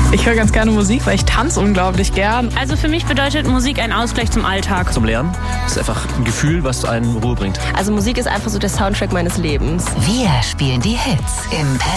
Ich höre ganz gerne Musik, weil ich tanze unglaublich gern. Also für mich bedeutet Musik ein Ausgleich zum Alltag. Zum Lernen. Das ist einfach ein Gefühl, was einen Ruhe bringt. Also Musik ist einfach so der Soundtrack meines Lebens. Wir spielen die Hits im